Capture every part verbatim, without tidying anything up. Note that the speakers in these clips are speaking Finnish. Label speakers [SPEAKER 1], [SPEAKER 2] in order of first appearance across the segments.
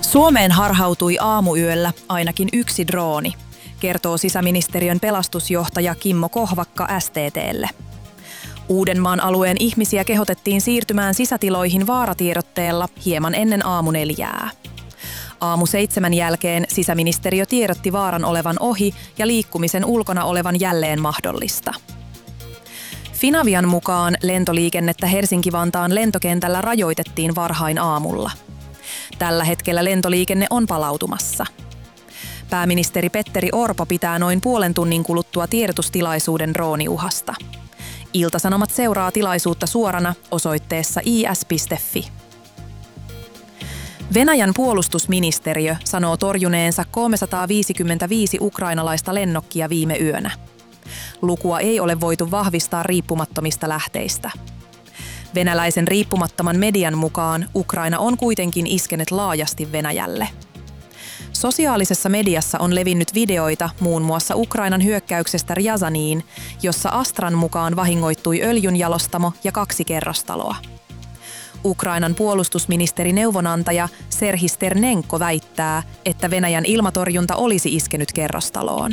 [SPEAKER 1] Suomeen harhautui aamuyöllä ainakin yksi drooni, kertoo sisäministeriön pelastusjohtaja Kimmo Kohvakka S T T:lle. Uudenmaan alueen ihmisiä kehotettiin siirtymään sisätiloihin vaaratiedotteella hieman ennen aamuneljää. Aamu seitsemän jälkeen sisäministeriö tiedotti vaaran olevan ohi ja liikkumisen ulkona olevan jälleen mahdollista. Finavian mukaan lentoliikennettä Helsinki-Vantaan lentokentällä rajoitettiin varhain aamulla. Tällä hetkellä lentoliikenne on palautumassa. Pääministeri Petteri Orpo pitää noin puolen tunnin kuluttua tiedotustilaisuuden drooniuhasta. Ilta-Sanomat seuraa tilaisuutta suorana osoitteessa i s piste f i. Venäjän puolustusministeriö sanoo torjuneensa kolmesataaviisikymmentäviisi ukrainalaista lennokkia viime yönä. Lukua ei ole voitu vahvistaa riippumattomista lähteistä. Venäläisen riippumattoman median mukaan Ukraina on kuitenkin iskenyt laajasti Venäjälle. Sosiaalisessa mediassa on levinnyt videoita muun muassa Ukrainan hyökkäyksestä Rjazaniin, jossa Astran mukaan vahingoittui öljynjalostamo ja kaksi kerrostaloa. Ukrainan puolustusministeri neuvonantaja Serhii Sternenko väittää, että Venäjän ilmatorjunta olisi iskenyt kerrostaloon.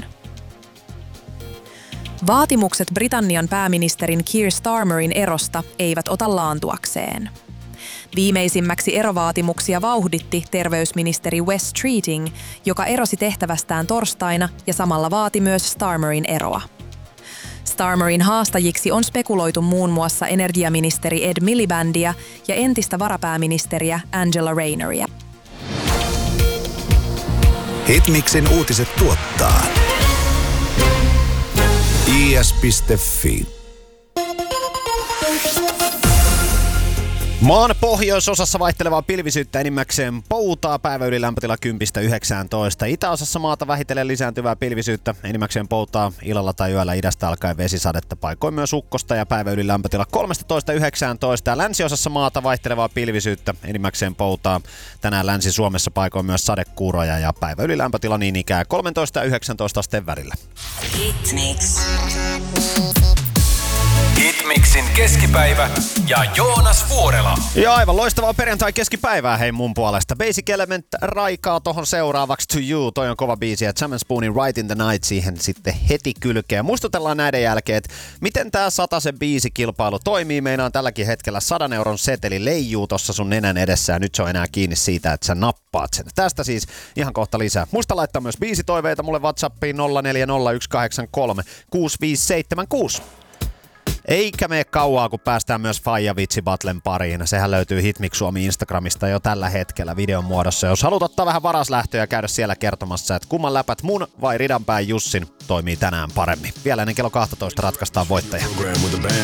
[SPEAKER 1] Vaatimukset Britannian pääministerin Keir Starmerin erosta eivät ota laantuakseen. Viimeisimmäksi erovaatimuksia vauhditti terveysministeri Wes Streeting, joka erosi tehtävästään torstaina ja samalla vaati myös Starmerin eroa. Starmerin haastajiksi on spekuloitu muun muassa energiaministeri Ed Milibandia ja entistä varapääministeriä Angela Rayneria.
[SPEAKER 2] Hitmixin uutiset tuottaa i s piste f i.
[SPEAKER 3] Maan pohjoisosassa vaihtelevaa pilvisyyttä enimmäkseen poutaa, päiväyli lämpötila kymmentä yhdeksäntoista. Itäosassa maata vähitellen lisääntyvää pilvisyyttä, enimmäkseen poutaa, illalla tai yöllä idästä alkaen vesisadetta, paikoin myös ukkosta ja päiväyli lämpötila kolmetoista yhdeksäntoista. Ja länsiosassa maata vaihtelevaa pilvisyyttä, enimmäkseen poutaa, tänään Länsi-Suomessa paikoin myös sadekuuroja ja päiväyli lämpötila niin ikään kolmetoista yhdeksäntoista asteen välillä.
[SPEAKER 4] Hitmix. Hitmixin keskipäivä ja Joonas Vuorela.
[SPEAKER 3] Ja aivan loistavaa perjantai keskipäivää hei mun puolesta. Basic Element raikaa tohon seuraavaksi To You. Toi on kova biisi ja Jam and Spoonin Right in the Night siihen sitten heti kylkeen. Muistutellaan näiden jälkeen, että miten tää satasen biisikilpailu toimii. Meinaan tälläkin hetkellä sadan euron seteli leijuu tossa sun nenän edessä ja nyt se on enää kiinni siitä, että sä nappaat sen. Tästä siis ihan kohta lisää. Muista laittaa myös biisitoiveita mulle WhatsAppiin nolla neljä nolla yksi kahdeksan kolme kuusi viisi seitsemän kuusi. Eikä mene kauaa, kun päästään myös Faija Vitsi Battlen pariin. Sehän löytyy Hitmix Suomi Instagramista jo tällä hetkellä videon muodossa. Jos haluat ottaa vähän varaslähtöä ja käydä siellä kertomassa, että kumman läpät mun vai Ridanpään Jussin toimii tänään paremmin. Vielä ennen kello kaksitoista ratkaistaan voittaja.